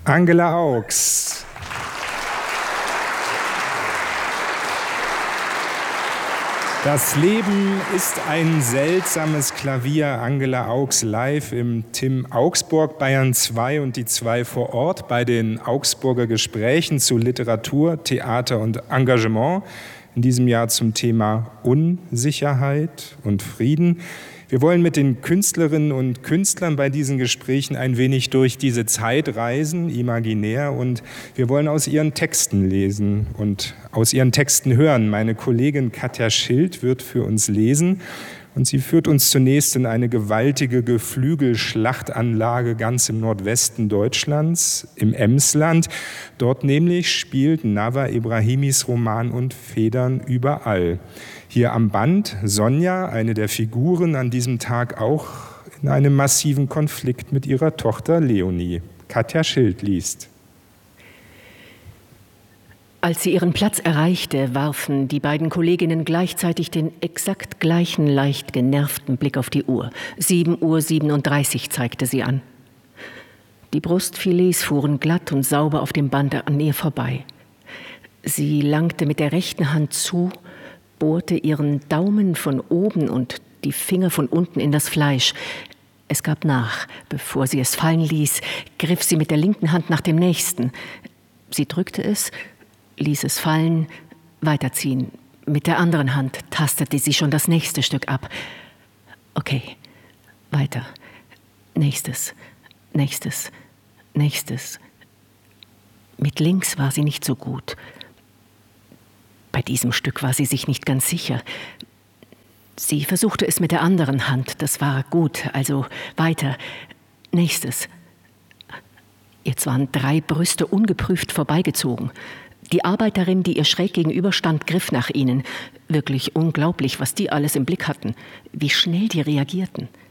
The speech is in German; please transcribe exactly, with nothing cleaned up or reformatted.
Angela Augs. Das Leben ist ein seltsames Klavier. Angela Augs live im Tim Augsburg Bayern zwei und die zwei vor Ort bei den Augsburger Gesprächen zu Literatur, Theater und Engagement. In diesem Jahr zum Thema Unsicherheit und Frieden. Wir wollen mit den Künstlerinnen und Künstlern bei diesen Gesprächen ein wenig durch diese Zeit reisen, imaginär, und wir wollen aus ihren Texten lesen und aus ihren Texten hören. Meine Kollegin Katja Schild wird für uns lesen und sie führt uns zunächst in eine gewaltige Geflügelschlachtanlage ganz im Nordwesten Deutschlands, im Emsland. Dort nämlich spielt Nawa Ibrahimis Roman Und Federn überall. Hier am Band Sonja, eine der Figuren, an diesem Tag auch in einem massiven Konflikt mit ihrer Tochter Leonie. Katja Schild liest. Als sie ihren Platz erreichte, warfen die beiden Kolleginnen gleichzeitig den exakt gleichen, leicht genervten Blick auf die Uhr. sieben Uhr siebenunddreißig zeigte sie an. Die Brustfilets fuhren glatt und sauber auf dem Band an ihr vorbei. Sie langte mit der rechten Hand zu, bohrte ihren Daumen von oben und die Finger von unten in das Fleisch. Es gab nach. Bevor sie es fallen ließ, griff sie mit der linken Hand nach dem nächsten. Sie drückte es, ließ es fallen, weiterziehen. Mit der anderen Hand tastete sie schon das nächste Stück ab. Okay, weiter. Nächstes, nächstes, nächstes. Mit links war sie nicht so gut. Bei diesem Stück war sie sich nicht ganz sicher. Sie versuchte es mit der anderen Hand. Das war gut, also weiter. Nächstes. Jetzt waren drei Brüste ungeprüft vorbeigezogen. Die Arbeiterin, die ihr schräg gegenüberstand, griff nach ihnen. Wirklich unglaublich, was die alles im Blick hatten. Wie schnell die reagierten.